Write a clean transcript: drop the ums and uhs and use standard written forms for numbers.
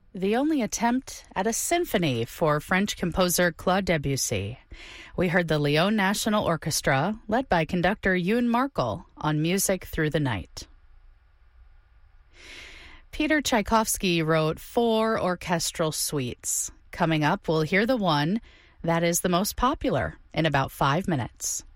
the only attempt at a symphony for French composer Claude Debussy. We heard the Lyon National Orchestra, led by conductor Ewan Markle, on Music Through the Night. Peter Tchaikovsky wrote 4 orchestral suites. Coming up, we'll hear the one that is the most popular in about 5 minutes.